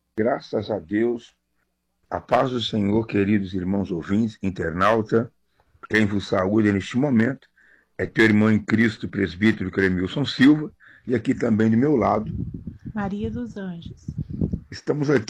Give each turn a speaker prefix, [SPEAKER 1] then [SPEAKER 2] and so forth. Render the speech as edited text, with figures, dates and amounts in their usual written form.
[SPEAKER 1] Graças a Deus, a paz do Senhor, queridos irmãos ouvintes, internauta, quem vos saúda neste momento é teu irmão em Cristo, presbítero Cremilson Silva, e aqui também do meu lado,
[SPEAKER 2] Maria dos Anjos.
[SPEAKER 1] estamos aqui